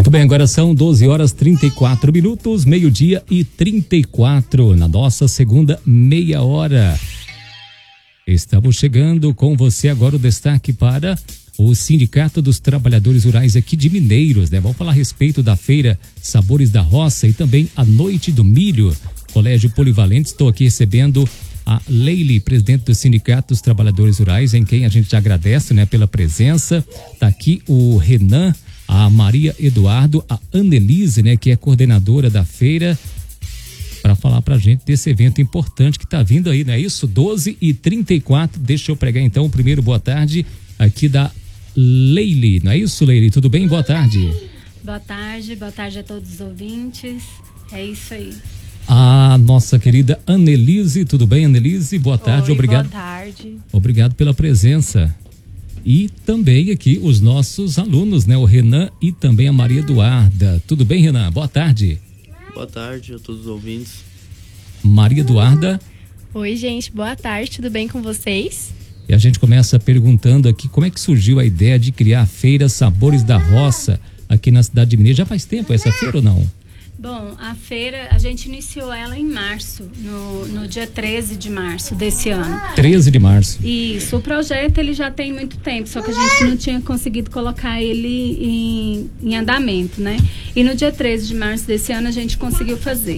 Muito bem, agora são 12h34, meio-dia e 34, na nossa segunda meia hora. Estamos chegando com você agora o destaque para o Sindicato dos Trabalhadores Rurais aqui de Mineiros, né? Vamos falar a respeito da feira Sabores da Roça e também a Noite do Milho, Colégio Polivalente. Estou aqui recebendo a Leile, presidente do Sindicato dos Trabalhadores Rurais, em quem a gente agradece, né, pela presença. Tá aqui o Renan, a Maria Eduardo, a Annelise, né, que é coordenadora da feira, para falar pra gente desse evento importante que tá vindo aí, não é isso? 12h34, deixa eu pregar então o primeiro boa tarde aqui da Leile, não é isso, Leile? Tudo bem? Boa tarde. Boa tarde a todos os ouvintes, é isso aí. A nossa querida Annelise, tudo bem, Annelise? Boa tarde, obrigado. Boa tarde. Obrigado pela presença. E também aqui os nossos alunos, né? O Renan e também a Maria Eduarda. Tudo bem, Renan? Boa tarde. Boa tarde a todos os ouvintes. Maria Eduarda. Oi, gente. Boa tarde. Tudo bem com vocês? E a gente começa perguntando aqui como é que surgiu a ideia de criar a Feira Sabores da Roça aqui na cidade de Mineiros. Já faz tempo essa feira ou não? Bom, a feira, a gente iniciou ela em março, no dia 13 de março desse ano. 13 de março. Isso, o projeto ele já tem muito tempo, só que a gente não tinha conseguido colocar ele em andamento, né? E no dia 13 de março desse ano a gente conseguiu fazer.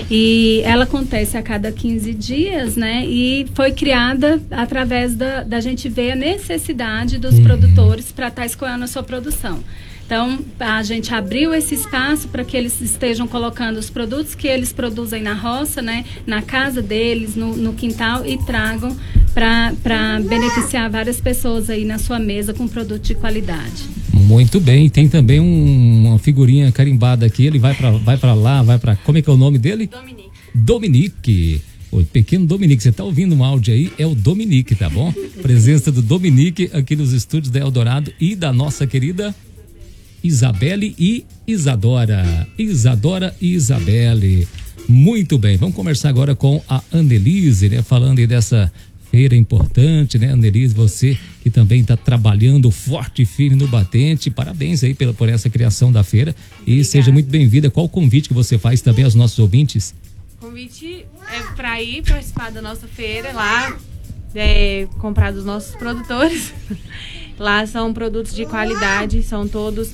E ela acontece a cada 15 dias, né? E foi criada através da gente ver a necessidade dos produtores para estar escoando a sua produção. Então, a gente abriu esse espaço para que eles estejam colocando os produtos que eles produzem na roça, né, na casa deles, no quintal, e tragam para beneficiar várias pessoas aí na sua mesa com produto de qualidade. Muito bem, tem também uma figurinha carimbada aqui, ele vai para lá, como é que é o nome dele? Dominique. O pequeno Dominique, você tá ouvindo um áudio aí? É o Dominique, tá bom? Presença do Dominique aqui nos estúdios da Eldorado e da nossa querida Isabelle e Isadora. Isadora e Isabelle. Muito bem, vamos conversar agora com a Annelise, né? Falando aí dessa feira importante, né, Annelise? Você que também está trabalhando forte e firme no batente. Parabéns aí por essa criação da feira. E obrigada. Seja muito bem-vinda. Qual o convite que você faz também aos nossos ouvintes? O convite é para ir participar da nossa feira lá, comprar dos nossos produtores. Lá são produtos de qualidade, são todos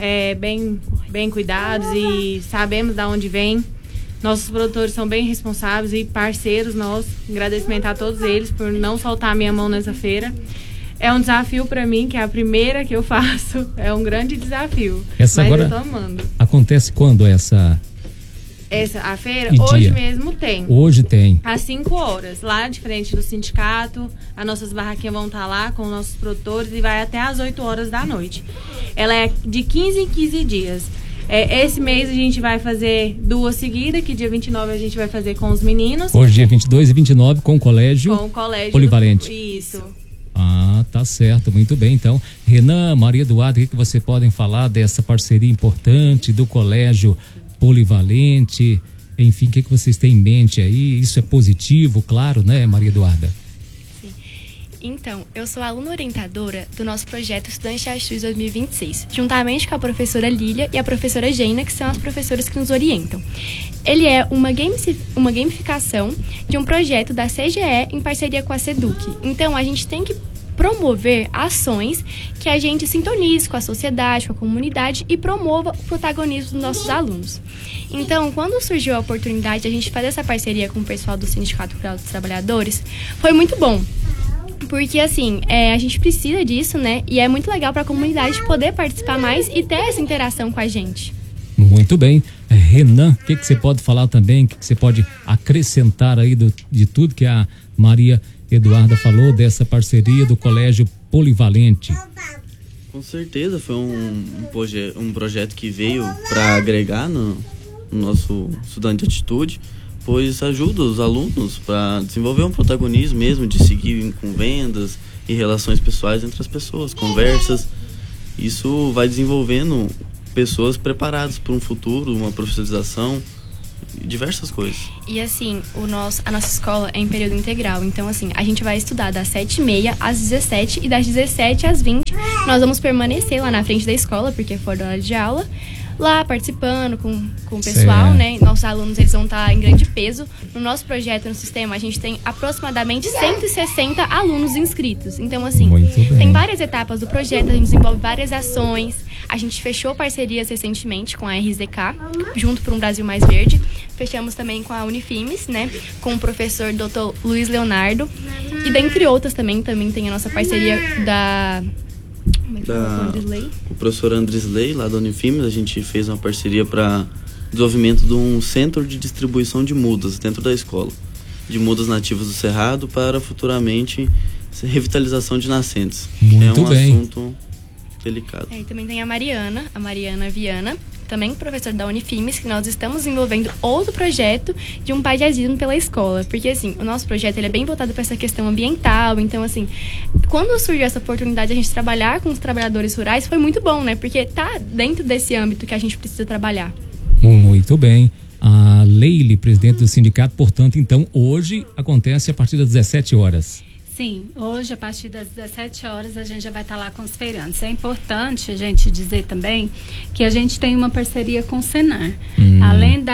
bem cuidados e sabemos de onde vem. Nossos produtores são bem responsáveis e parceiros nossos. Agradecimento a todos eles por não soltar a minha mão nessa feira. É um desafio para mim, que é a primeira que eu faço. É um grande desafio. Mas agora eu tô amando. Acontece quando A feira? Que hoje dia? mesmo tem. Hoje tem. Às 5 horas, lá de frente do sindicato. As nossas barraquinhas vão estar lá com os nossos produtores e vai até às 8 horas da noite. Ela é de 15 em 15 dias. Esse mês a gente vai fazer 2 seguidas, que dia 29 a gente vai fazer com os meninos. Hoje, dia 22 e 29, com o Colégio Polivalente. Isso. Ah, tá certo, muito bem. Então, Renan, Maria Eduardo, o que vocês podem falar dessa parceria importante do Colégio Polivalente? Enfim, o que vocês têm em mente aí? Isso é positivo, claro, né, Maria Eduarda? Sim. Então, eu sou aluna orientadora do nosso projeto Estudante Astuz 2026, juntamente com a professora Lília e a professora Geina, que são as professoras que nos orientam. Ele é uma gamificação de um projeto da CGE em parceria com a SEDUC. Então, a gente tem que promover ações que a gente sintonize com a sociedade, com a comunidade e promova o protagonismo dos nossos alunos. Então, quando surgiu a oportunidade de a gente fazer essa parceria com o pessoal do Sindicato Rural dos Trabalhadores, foi muito bom. Porque, assim, a gente precisa disso, né? E é muito legal para a comunidade poder participar mais e ter essa interação com a gente. Muito bem. Renan, o que você pode falar também? O que você pode acrescentar aí de tudo que a Maria Eduarda falou dessa parceria do Colégio Polivalente? Com certeza, foi um projeto que veio para agregar no nosso estudante de atitude, pois ajuda os alunos para desenvolver um protagonismo mesmo, de seguir com vendas e relações pessoais entre as pessoas, conversas. Isso vai desenvolvendo pessoas preparadas para um futuro, uma profissionalização, diversas coisas. E assim, a nossa escola é em período integral, então assim, a gente vai estudar das 7h30 às 17 e das 17 às 20 nós vamos permanecer lá na frente da escola, porque for hora de aula, lá participando com o pessoal, Certo. né? Nossos alunos, eles vão estar em grande peso. No nosso projeto, no sistema, a gente tem aproximadamente 160 alunos inscritos. Então, assim, Muito bem. tem várias etapas do projeto, a gente desenvolve várias ações. A gente fechou parcerias recentemente com a RZK, junto para um Brasil Mais Verde. Fechamos também com a Unifimes, né? Com o professor Dr. Luiz Leonardo. E dentre outras também tem a nossa parceria O professor Andrisley, lá da Unifimes, a gente fez uma parceria para desenvolvimento de um centro de distribuição de mudas dentro da escola. De mudas nativas do Cerrado para futuramente revitalização de nascentes. Muito é um bem. assunto delicado. E também tem a Mariana Viana, também professora da Unifimes, que nós estamos desenvolvendo outro projeto de um paisagismo pela escola. Porque, assim, o nosso projeto ele é bem voltado para essa questão ambiental. Então, assim, quando surgiu essa oportunidade de a gente trabalhar com os trabalhadores rurais, foi muito bom, né? Porque tá dentro desse âmbito que a gente precisa trabalhar. Muito bem. A Leile, presidente do sindicato, portanto, então, hoje acontece a partir das 17 horas. Sim, hoje, a partir das 17 horas, a gente já vai estar lá com os feirantes. É importante a gente dizer também que a gente tem uma parceria com o Senar. Além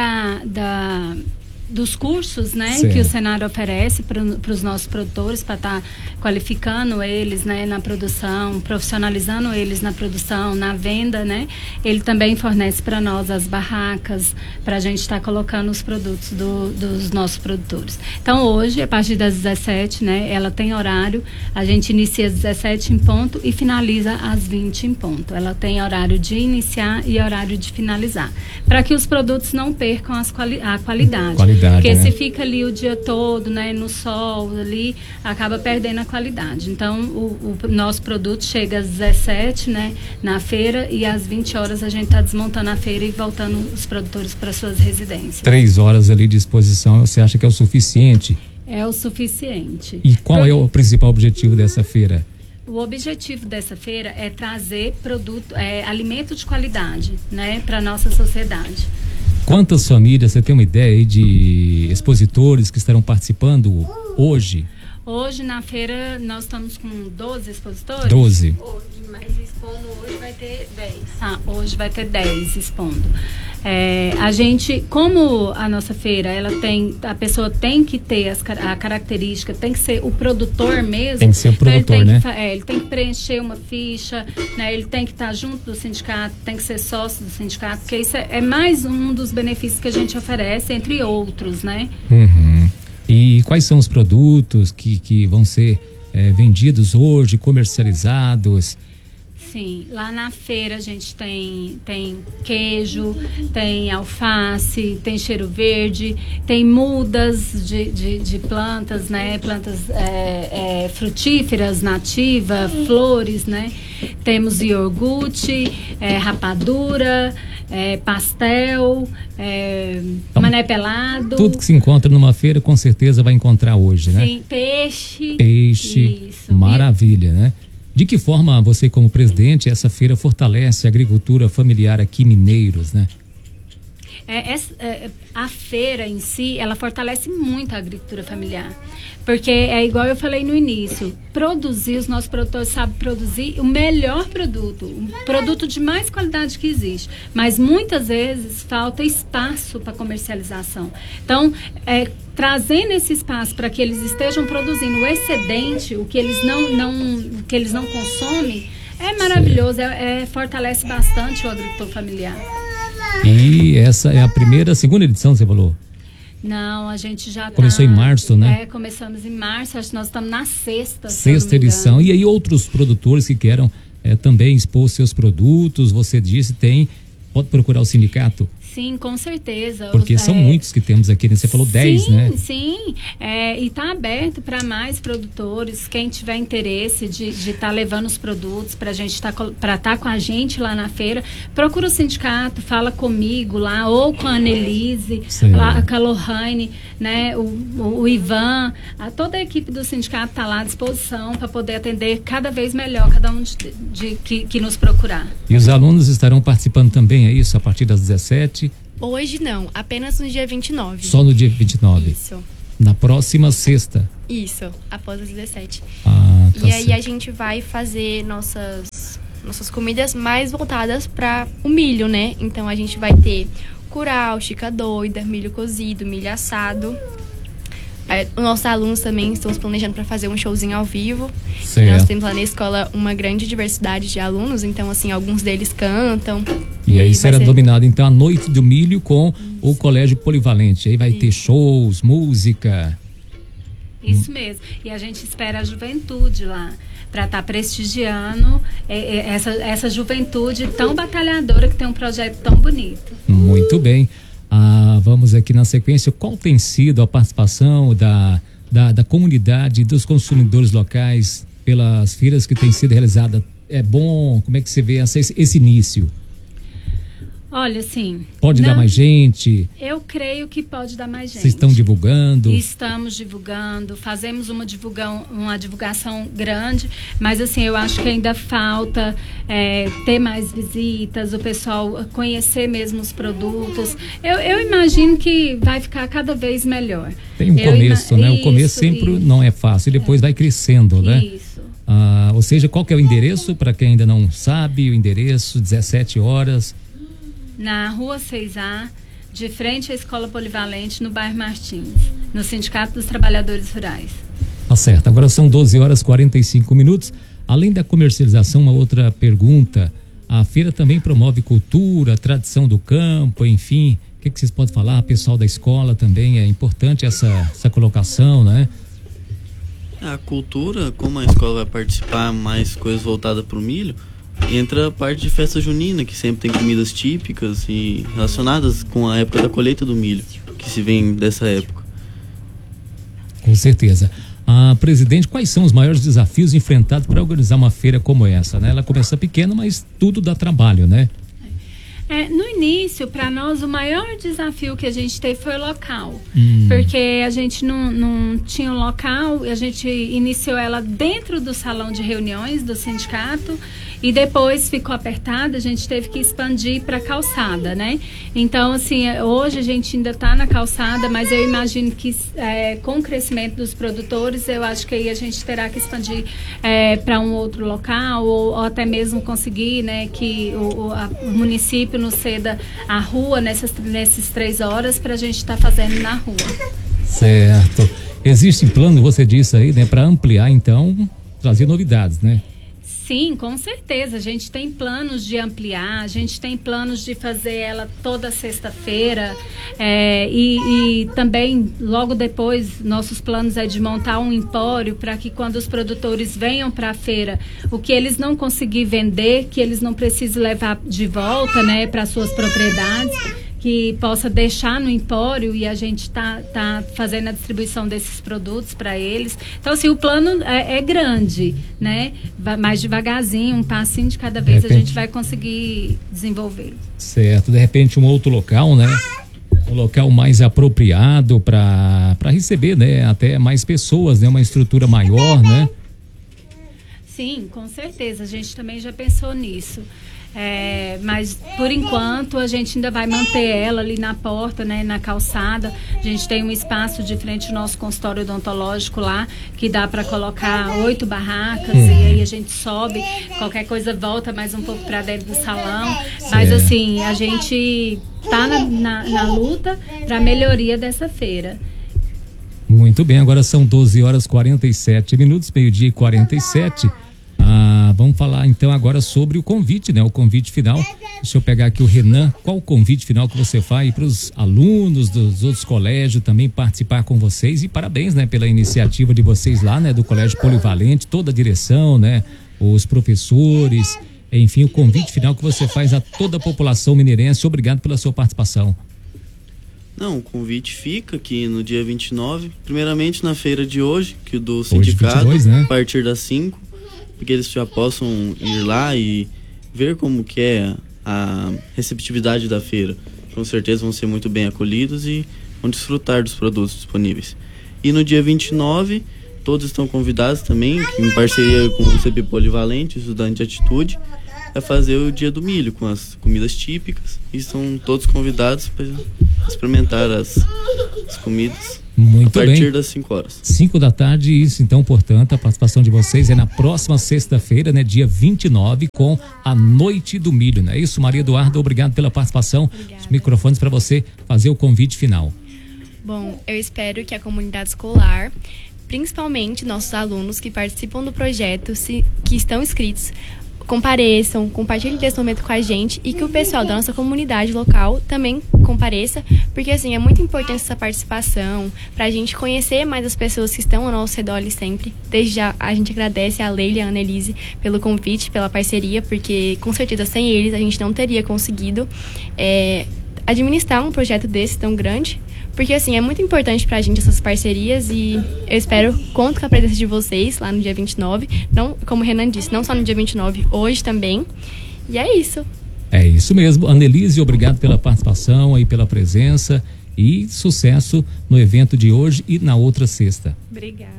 dos cursos, né, Certo. que o Senar oferece para os nossos produtores, para estar qualificando eles, né, na produção, profissionalizando eles na produção, na venda, né, ele também fornece para nós as barracas, para a gente estar colocando os produtos dos nossos produtores. Então, hoje, a partir das 17, né, ela tem horário, a gente inicia às 17 em ponto e finaliza às 20 em ponto. Ela tem horário de iniciar e horário de finalizar, para que os produtos não percam a qualidade. Porque né? se fica ali o dia todo, né, no sol, ali, acaba perdendo a qualidade. Então, o nosso produto chega às 17, né, na feira, e às 20 horas a gente está desmontando a feira e voltando os produtores para suas residências. 3 horas ali de exposição, você acha que é o suficiente? É o suficiente. E qual é o principal objetivo dessa feira? O objetivo dessa feira é trazer alimento de qualidade, né, para a nossa sociedade. Quantas famílias, você tem uma ideia aí de expositores que estarão participando hoje? Hoje, na feira, nós estamos com 12 expositores. 12. Hoje, mas expondo hoje vai ter 10. Hoje vai ter 10 expondo. A gente, como a nossa feira, a pessoa tem que ter a característica, tem que ser o produtor mesmo. Tem que ser o produtor, então né? Ele tem que preencher uma ficha, né? Ele tem que estar junto do sindicato, tem que ser sócio do sindicato, porque isso é mais um dos benefícios que a gente oferece, entre outros, né? Uhum. E quais são os produtos que vão ser vendidos hoje, comercializados? Sim, lá na feira a gente tem queijo, tem alface, tem cheiro verde, tem mudas de plantas, né? Plantas frutíferas, nativas, flores, né? Temos iogurte, rapadura, pastel, mané pelado. Tudo que se encontra numa feira com certeza vai encontrar hoje, né? Sim, peixe. Isso, maravilha, né? De que forma você, como presidente, essa feira fortalece a agricultura familiar aqui em Mineiros, né? A feira em si, ela fortalece muito a agricultura familiar. Porque é igual eu falei no início, os nossos produtores sabem produzir o melhor produto, um produto de mais qualidade que existe. Mas muitas vezes falta espaço para comercialização. Então, trazendo esse espaço para que eles estejam produzindo o excedente, o que eles não consomem, é maravilhoso, fortalece bastante o agricultor familiar. E essa é a segunda edição, você falou? Não, a gente já começou em março, né? Começamos em março, acho que nós estamos na sexta. Sexta edição. E aí outros produtores que queiram também expor seus produtos, você disse, pode procurar o sindicato? Sim, com certeza. Porque são muitos que temos aqui, né? Você falou 10, né? Sim, e está aberto para mais produtores, quem tiver interesse de estar levando os produtos para estar com a gente lá na feira, procura o sindicato, fala comigo lá, ou com a Annelise, lá, com a Lohane, né? O Ivan, toda a equipe do sindicato está lá à disposição para poder atender cada vez melhor cada um que nos procurar. E os alunos estarão participando também, é isso? A partir das 17? Hoje não, apenas no dia 29. Só no dia 29? Isso. Na próxima sexta? Isso, após as 17. Tá e aí certo. a gente vai fazer nossas comidas mais voltadas para o milho, né? Então a gente vai ter curau, chica doida, milho cozido, milho assado. Os nossos alunos também estamos planejando para fazer um showzinho ao vivo. Nós temos lá na escola uma grande diversidade de alunos, então assim, alguns deles cantam. E aí será dominado então a Noite do Milho com o Colégio Polivalente. Aí vai ter shows, música. Isso mesmo. E a gente espera a juventude lá para estar prestigiando essa juventude tão batalhadora que tem um projeto tão bonito. Muito bem. Vamos aqui na sequência. Qual tem sido a participação da comunidade, dos consumidores locais pelas feiras que têm sido realizadas? É bom? Como é que você vê esse início? Olha, assim... Pode dar mais gente? Eu creio que pode dar mais gente. Vocês estão divulgando? Estamos divulgando, fazemos uma divulgação grande, mas assim, eu acho que ainda falta ter mais visitas, o pessoal conhecer mesmo os produtos. Eu imagino que vai ficar cada vez melhor. Tem um começo, né? O começo sempre não é fácil e depois vai crescendo, né? Isso. Ou seja, qual que é o endereço, para quem ainda não sabe, o endereço, 17 horas... Na Rua 6A, de frente à Escola Polivalente, no bairro Martins, no Sindicato dos Trabalhadores Rurais. Tá certo. Agora são 12h45. Além da comercialização, uma outra pergunta. A feira também promove cultura, tradição do campo, enfim. O que vocês podem falar? Pessoal da escola também, é importante essa colocação, né? A cultura, como a escola vai participar mais coisas voltadas para o milho, entra a parte de festa junina, que sempre tem comidas típicas e relacionadas com a época da colheita do milho, que se vem dessa época. Com certeza. Presidente, quais são os maiores desafios enfrentados para organizar uma feira como essa, né? Ela começa pequena, mas tudo dá trabalho, né? No início, para nós, o maior desafio que a gente teve foi o local. Porque a gente não tinha um local, a gente iniciou ela dentro do salão de reuniões do sindicato e depois ficou apertada, a gente teve que expandir para a calçada, né? Então, assim, hoje a gente ainda está na calçada, mas eu imagino que com o crescimento dos produtores, eu acho que aí a gente terá que expandir para um outro local ou até mesmo conseguir, né, que o município nos ceda a rua nesses 3 horas para a gente estar fazendo na rua. Certo. Existe plano, você disse aí, né, para ampliar, então, trazer novidades, né? Sim, com certeza. A gente tem planos de ampliar, a gente tem planos de fazer ela toda sexta-feira e também, logo depois, nossos planos é de montar um empório para que quando os produtores venham para a feira, o que eles não conseguir vender, que eles não precisem levar de volta, né, para suas propriedades, que possa deixar no empório e a gente tá fazendo a distribuição desses produtos para eles. Então, assim, o plano é grande, né? Mais devagarzinho, um passinho de cada vez, a gente vai conseguir desenvolver. Certo. De repente, um outro local, né? Um local mais apropriado para receber, né? Até mais pessoas, né? Uma estrutura maior, né? Sim, com certeza. A gente também já pensou nisso. Mas por enquanto a gente ainda vai manter ela ali na porta, né, na calçada. A gente tem um espaço de frente ao nosso consultório odontológico lá, que dá para colocar 8 barracas e aí a gente sobe, qualquer coisa volta mais um pouco para dentro do salão. Mas assim, a gente tá na luta para melhoria dessa feira. Muito bem, agora são 12h47, 12h47. Vamos falar então agora sobre o convite, né? O convite final. Deixa eu pegar aqui o Renan. Qual o convite final que você faz para os alunos dos outros colégios também participar com vocês? E parabéns, né, pela iniciativa de vocês lá, né, do Colégio Polivalente, toda a direção, né, os professores, enfim, o convite final que você faz a toda a população mineirense. Obrigado pela sua participação. Não, o convite fica aqui no dia 29, primeiramente na feira de hoje, que o do sindicato, 22, né? A partir das 5, porque eles já possam ir lá e ver como que é a receptividade da feira. Com certeza vão ser muito bem acolhidos e vão desfrutar dos produtos disponíveis. E no dia 29, todos estão convidados também, em parceria com o CP Polivalente, Estudante de Atitude, a fazer o Dia do Milho com as comidas típicas, e estão todos convidados para experimentar as comidas. Muito a bem. partir das 5 horas. 5 da tarde, isso então, portanto, a participação de vocês é na próxima sexta-feira, né, dia 29, com a Noite do Milho, não é isso? Maria Eduarda, obrigado pela participação. Obrigada. Os microfones para você fazer o convite final. Bom, eu espero que a comunidade escolar, principalmente nossos alunos que participam do projeto, que estão inscritos, compareçam, compartilhem desse momento com a gente e que o pessoal da nossa comunidade local também compareça, porque assim, é muito importante essa participação para a gente conhecer mais as pessoas que estão ao nosso redor ali sempre. Desde já a gente agradece a Leila e a Annelise pelo convite, pela parceria, porque com certeza sem eles a gente não teria conseguido administrar um projeto desse tão grande. Porque, assim, é muito importante pra gente essas parcerias e eu conto com a presença de vocês lá no dia 29. Não, como o Renan disse, não só no dia 29, hoje também. E é isso. É isso mesmo. Annelise, obrigado pela participação e pela presença e sucesso no evento de hoje e na outra sexta. Obrigada.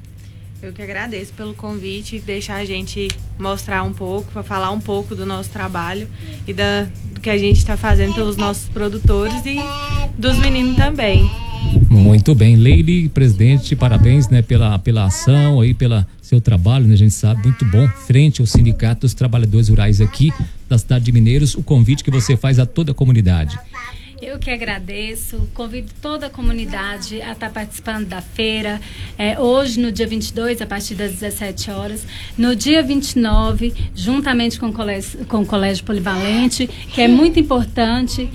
Eu que agradeço pelo convite, deixar a gente mostrar um pouco, falar um pouco do nosso trabalho e do que a gente está fazendo pelos nossos produtores e dos meninos também. Muito bem, Leile, presidente, parabéns, né, pela ação aí, pela seu trabalho, né, a gente sabe, muito bom, frente ao Sindicato dos Trabalhadores Rurais aqui da cidade de Mineiros, o convite que você faz a toda a comunidade. Eu que agradeço, convido toda a comunidade a estar participando da feira, hoje no dia 22, a partir das 17 horas, no dia 29, juntamente com o Colégio Polivalente, que é muito importante,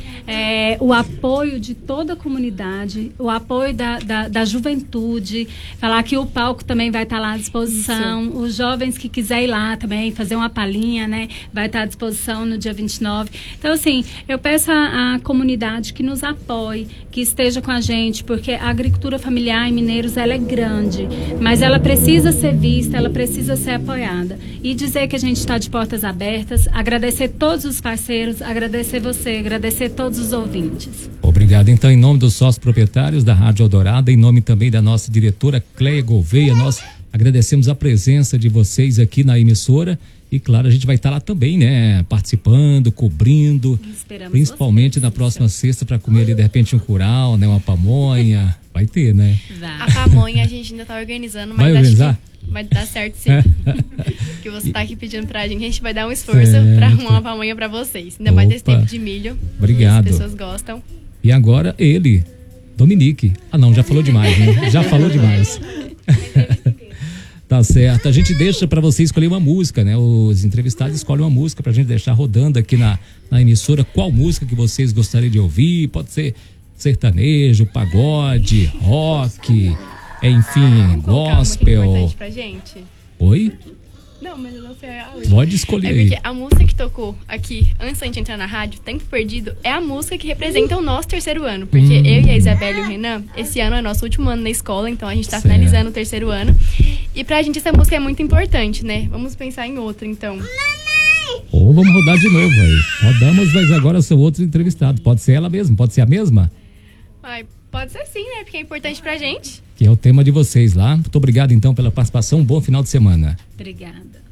o apoio de toda a comunidade, o apoio da juventude, falar que o palco também vai estar lá à disposição, isso. Os jovens que quiserem ir lá também, fazer uma palhinha, né, vai estar à disposição no dia 29. Então, assim, eu peço à comunidade que nos apoie, que esteja com a gente, porque a agricultura familiar em Mineiros, ela é grande, mas ela precisa ser vista, ela precisa ser apoiada. E dizer que a gente está de portas abertas, agradecer todos os parceiros, agradecer você, agradecer todos os ouvintes. Obrigado. Então, em nome dos sócios proprietários da Rádio Eldorado, em nome também da nossa diretora Cleia Gouveia, nós agradecemos a presença de vocês aqui na emissora. E claro, a gente vai estar lá também, né? Participando, cobrindo. Esperamos principalmente vocês, na próxima sexta para comer ali de repente um curau, né? Uma pamonha. Vai ter, né? A pamonha a gente ainda tá organizando, mas vai organizar? Acho que vai dar certo sim. Que você tá aqui pedindo pra gente, a gente vai dar um esforço para arrumar uma pamonha para vocês. Ainda mais desse tempo de milho. Obrigado. As pessoas gostam. E agora ele, Dominique. Ah não, já falou demais, né? Já falou demais. Tá certo, a gente deixa para você escolher uma música, né? Os entrevistados escolhem uma música pra gente deixar rodando aqui na emissora. Qual música que vocês gostariam de ouvir? Pode ser sertanejo, pagode, rock, enfim, gospel. Muito importante pra gente. Oi? Não, mas eu não sei a hoje. Pode escolher aí. Porque a música que tocou aqui, antes da gente entrar na rádio, Tempo Perdido, é a música que representa o nosso terceiro ano. Porque eu e a Isabela e o Renan, esse ano é nosso último ano na escola, então a gente tá finalizando o terceiro ano. E pra gente essa música é muito importante, né? Vamos pensar em outra, então. Ou vamos rodar de novo aí. Rodamos, mas agora são outros entrevistados. pode ser ela mesma? Pode ser a mesma? Pode ser sim, né? Porque é importante pra gente. Que é o tema de vocês lá. Muito obrigado então pela participação. Um bom final de semana. Obrigada.